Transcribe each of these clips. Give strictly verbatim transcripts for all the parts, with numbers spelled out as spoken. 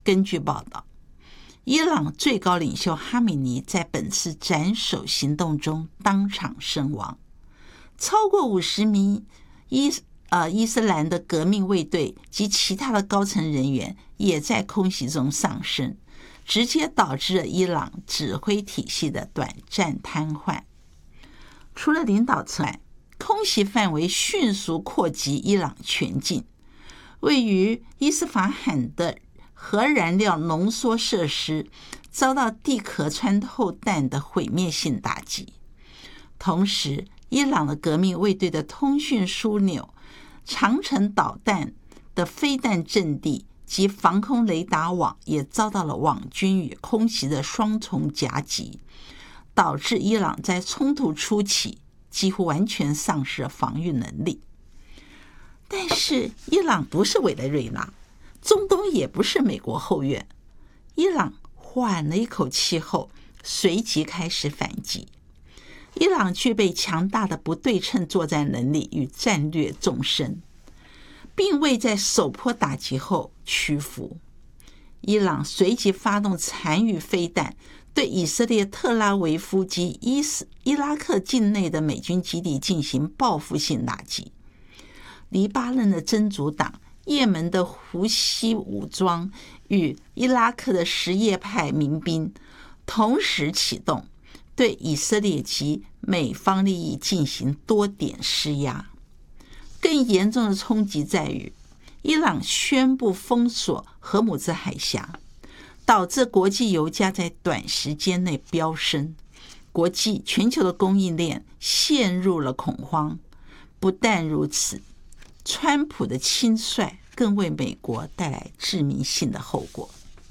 根据报道，伊朗最高领袖哈梅尼在本次斩首行动中当场身亡，超过五十名伊呃伊斯兰的革命卫队及其他的高层人员也在空袭中丧生，直接导致了伊朗指挥体系的短暂瘫痪。除了领导层外，空袭范围迅速扩及伊朗全境，位于伊斯法罕的核燃料浓缩设施遭到地壳穿透弹的毁灭性打击。同时，伊朗的革命卫队的通讯枢纽、长城导弹的飞弹阵地及防空雷达网也遭到了网军与空袭的双重夹击，导致伊朗在冲突初期几乎完全丧失了防御能力。但是伊朗不是委内瑞拉，中东也不是美国后院，伊朗缓了一口气后，随即开始反击。伊朗具备强大的不对称作战能力与战略纵深，并未在首波打击后屈服。伊朗随即发动残余飞弹，对以色列特拉维夫及伊斯伊拉克境内的美军基地进行报复性打击。黎巴嫩的真主党、也门的胡西武装与伊拉克的什叶派民兵同时启动，对以色列及美方利益进行多点施压。更严重的冲击在于，伊朗宣布封锁荷姆兹海峡，导致国际油价在短时间内飙升，国际全球的供应链陷入了恐慌。不但如此，川普的轻率更为美国带来致命性的后果。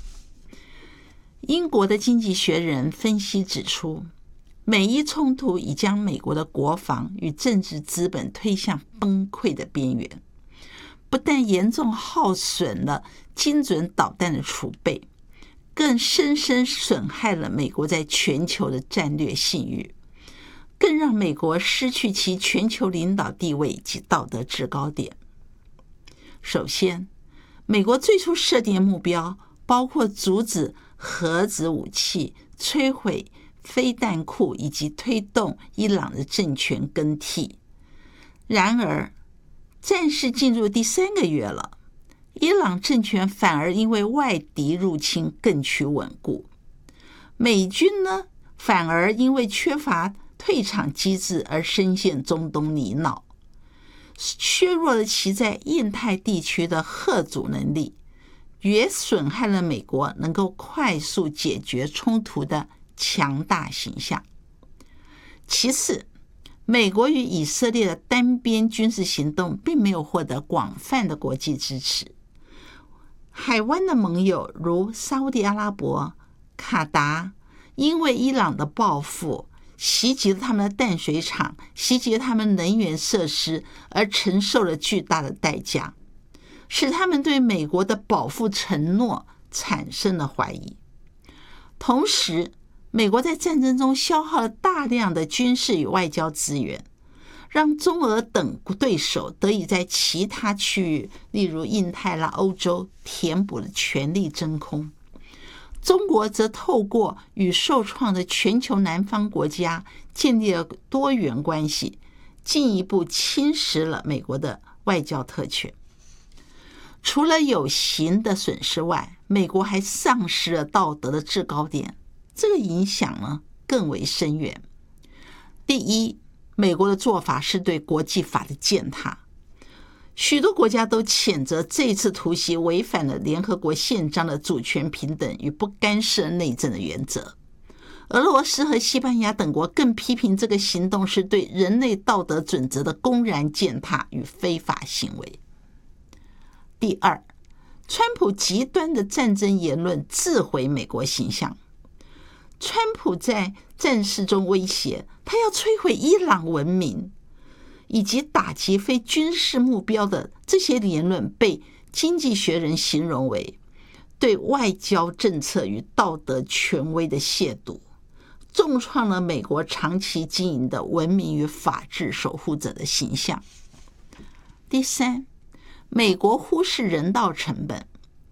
英国的《经济学人》分析指出，美伊冲突已将美国的国防与政治资本推向崩溃的边缘，不但严重耗损了精准导弹的储备，更深深损害了美国在全球的战略信誉，更让美国失去其全球领导地位及道德制高点。首先，美国最初设定的目标包括阻止核子武器、摧毁飞弹库以及推动伊朗的政权更替。然而，战事进入第三个月了，伊朗政权反而因为外敌入侵更趋稳固。美军呢，反而因为缺乏退场机制而深陷中东泥淖，削弱了其在印太地区的嚇阻能力，也损害了美国能够快速解决冲突的强大形象。其次，美国与以色列的单边军事行动并没有获得广泛的国际支持。海湾的盟友如沙烏地阿拉伯、卡达，因为伊朗的报复袭击了他们的淡水厂，袭击了他们能源设施，而承受了巨大的代价，使他们对美国的保护承诺产生了怀疑。同时，美国在战争中消耗了大量的军事与外交资源，让中俄等对手得以在其他区域，例如印太啦、欧洲，填补了权力真空。中国则透过与受创的全球南方国家建立了多元关系，进一步侵蚀了美国的外交特权。除了有形的损失外，美国还丧失了道德的制高点，这个影响呢更为深远。第一，美国的做法是对国际法的践踏，许多国家都谴责这次突袭违反了联合国宪章的主权平等与不干涉内政的原则。俄罗斯和西班牙等国更批评这个行动是对人类道德准则的公然践踏与非法行为。第二，川普极端的战争言论自毁美国形象。川普在战事中威胁他要摧毁伊朗文明以及打击非军事目标的这些言论，被《经济学人》形容为对外交政策与道德权威的亵渎，重创了美国长期经营的文明与法治守护者的形象。第三，美国忽视人道成本。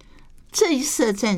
这一次的战